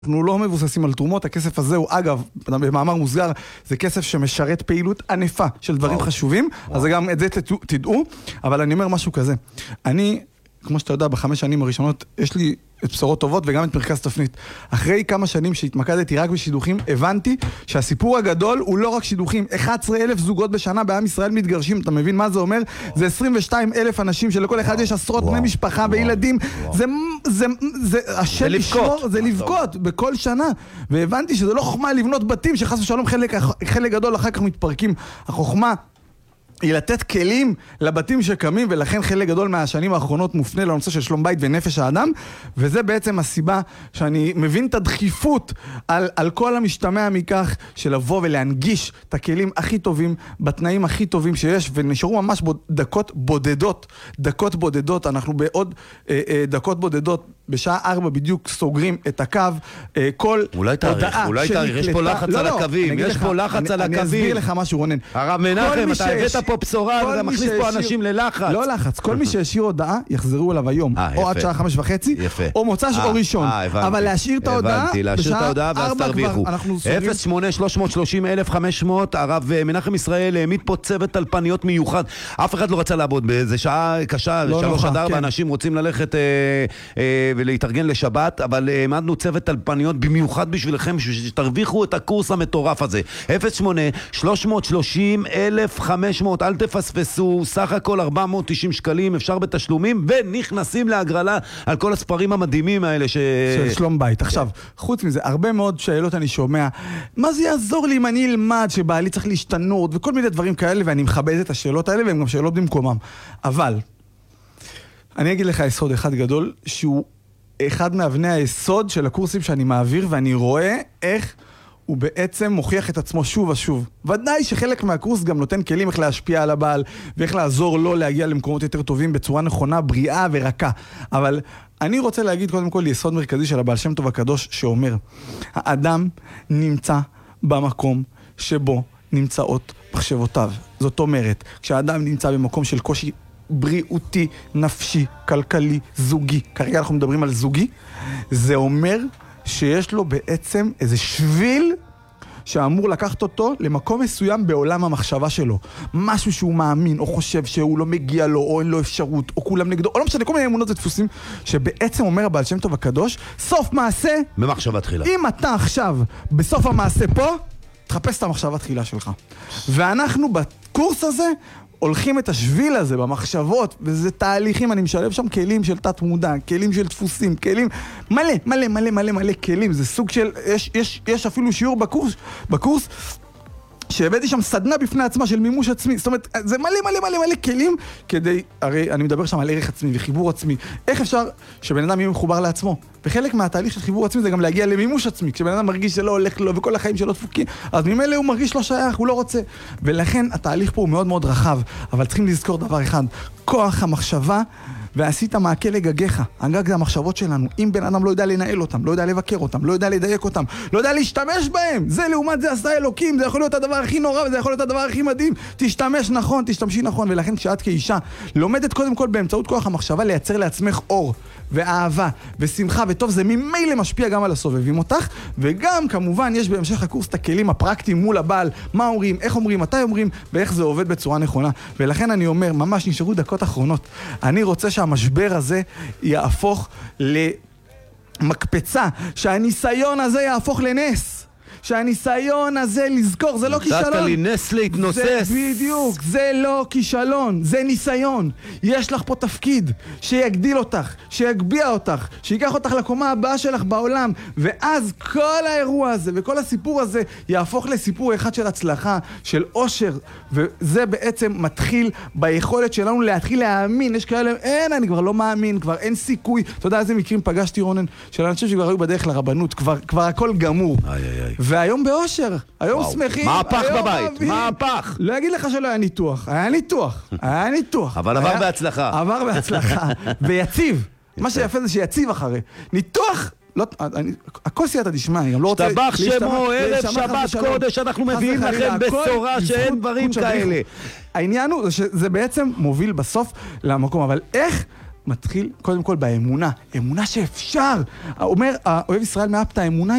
אנחנו לא מבוססים על תרומות, הכסף הזה הוא, אגב, במאמר מוסגר, זה כסף שמשרת פעילות ענפה של דברים חשובים, אז גם את זה תדעו, אבל אני אומר משהו כזה. אני, כמו שאתה יודע, ב5 שנים הראשונות, יש לי את בשורות טובות וגם את מרכז תפנית. אחרי כמה שנים שהתמקדתי רק בשידוכים, הבנתי שהסיפור הגדול הוא לא רק שידוכים. 11,000 זוגות בשנה בעם ישראל מתגרשים, אתה מבין מה זה אומר? זה 22,000 אנשים שלכל אחד יש עשרות בני משפחה וילדים. השם לשמור, זה לבכות בכל שנה. והבנתי שזה לא חוכמה לבנות בתים שחס ושלום חלק גדול אחר כך מתפרקים. החוכמה היא לתת כלים לבתים שקמים, ולכן חלק גדול מהשנים האחרונות מופנה לנושא של שלום בית ונפש האדם, וזה בעצם הסיבה שאני מבין את הדחיפות על כל המשתמע מכך של לבוא ולהנגיש את הכלים הכי טובים, בתנאים הכי טובים שיש, ונשארו ממש דקות בודדות, אנחנו בעוד דקות בודדות, בשעה 4 בדיוק סוגרים את הקו, כל הודעה אולי תאריך, יש פה לחץ על הקווים, יש פה לחץ על הקווים. אני אסביר לך משהו, רונן. הרב מנחם, אתה הבאת פה בשורה, ואתה מכניס פה אנשים ללחץ. לא לחץ, כל מי שהשאיר הודעה, יחזרו אליו היום, או עד שעה 5:30, או מוצ"ש או ראשון. אבל להשאיר את ההודעה, בשעה 4 כבר, אנחנו סוגרים. 08-330-1500, הרב מנחם ישראל העמיד פה צוות טלפניות מיוחד. אף אחד לא רצה לעבוד באיזה שעה קשה, 3-4 אנשים רוצים ללכת ולהתארגן לשבת, אבל העמדנו צוות טלפניות במיוחד בשבילכם, שתרוויחו את הקורס המטורף הזה. 08-330-1500, אל תפספסו, סך הכל 490 שקלים, אפשר בתשלומים, ונכנסים להגרלה על כל הספרים המדהימים האלה של שלום בית. עכשיו, חוץ מזה, הרבה מאוד שאלות אני שומע, מה זה יעזור לי אם אני אלמד שבעלי צריך להשתנות, וכל מיני דברים כאלה, ואני מכבד את השאלות האלה, והן גם שאלות במקומם. אבל, אני אגיד לך יסוד אחד גדול, שהוא אחד מאבני היסוד של הקורסים שאני מעביר, ואני רואה איך הוא בעצם מוכיח את עצמו שוב ושוב. ודאי שחלק מהקורס גם נותן כלים איך להשפיע על הבעל, ואיך לעזור לו להגיע למקומות יותר טובים בצורה נכונה, בריאה ורכה. אבל אני רוצה להגיד קודם כל יסוד מרכזי של הבעל שם טוב הקדוש, שאומר, האדם נמצא במקום שבו נמצאות מחשבותיו. זאת אומרת, כשהאדם נמצא במקום של קושי בריאותי, נפשי, כלכלי, זוגי, כרגע אנחנו מדברים על זוגי, זה אומר שיש לו בעצם איזה שביל שאמור לקחת אותו למקום מסוים בעולם המחשבה שלו. משהו שהוא מאמין או חושב שהוא לא מגיע לו או אין לו אפשרות או כולם נגדו, או לא משנה, כל מיני אמונות ודפוסים שבעצם אומר הבעל שם טוב הקדוש, סוף מעשה במחשבה תחילה. אם אתה עכשיו בסוף המעשה פה, תחפש את המחשבה תחילה שלך. ואנחנו בקורס הזה הולכים את השביל הזה במחשבות, וזה תהליכים, אני משלב שם כלים של תת מודע, כלים של דפוסים, כלים מלא כלים, זה סוג של, יש אפילו שיעור בקורס, שהבאתי שם סדנה בפני עצמה של מימוש עצמי, זאת אומרת, זה מלא כלים, כדי, הרי אני מדבר שם על ערך עצמי וחיבור עצמי, איך אפשר שבן אדם יהיה מחובר לעצמו, וחלק מהתהליך של חיבור עצמי זה גם להגיע למימוש עצמי, כשבן אדם מרגיש שלא הולך לו וכל החיים שלו דפוקים, אז ממילא הוא מרגיש לא שייך, הוא לא רוצה, ולכן התהליך פה הוא מאוד מאוד רחב, אבל צריכים לזכור דבר אחד, כוח המחשבה, ועשית מעקה לגגיך, הגג זה המחשבות שלנו, אם בן אדם לא יודע לנהל אותם, לא יודע לבקר אותם, לא יודע לדייק אותם, לא יודע להשתמש בהם, זה לעומת זה עשה אלוקים, זה יכול להיות הדבר הכי נורא וזה יכול להיות הדבר הכי מדהים, תשתמשי נכון, ולכן כשאת כאישה לומדת קודם כל באמצעות כוח המחשבה לייצר לעצמך אור ואהבה ושמחה וטוב, זה ממילא משפיע גם על הסובבים אותך, וגם כמובן יש בהמשך הקורס את הכלים הפרקטיים מול הבעל, מה אומרים, איך אומרים, מתי אומרים, ואיך זה עובד בצורה נכונה. ולכן אני אומר, ממש נשארו דקות אחרונות. אני רוצה שהמשבר הזה יהפוך למקפצה, שהניסיון הזה יהפוך לנס. שהניסיון הזה לזכור, זה לא כישלון. נתת לי נס להתנוסס. בדיוק, זה לא כישלון, זה ניסיון. יש לך פה תפקיד שיגדיל אותך, שיגביע אותך, שיקח אותך לקומה הבאה שלך בעולם, ואז כל האירוע הזה וכל הסיפור הזה יהפוך לסיפור אחד של הצלחה, של אושר, וזה בעצם מתחיל ביכולת שלנו להתחיל להאמין. יש כאלה, אני כבר לא מאמין, כבר אין סיכוי. אתה יודע איזה מקרים פגשתי, רונן, של אנשים שכבר היו בדרך לרבנות, כבר הכל גמור. והיום באושר, היום שמחים. מה הפח בבית? מה הפח? לא אגיד לך שלא היה ניתוח, היה ניתוח. אבל עבר בהצלחה. עבר בהצלחה, ויציב. מה שיפה זה שיציב אחרי. ניתוח, הכל סייעתא דשמיא, אני גם לא רוצה... שטבח שמו, ערב שבת קודש, אנחנו מביאים לכם בשורה שאין דברים כאלה. העניין הוא שזה בעצם מוביל בסוף למקום, אבל איך מתחיל קודם כל באמונה, אמונה שאפשר. אומר, אוהב ישראל מאפת האמונה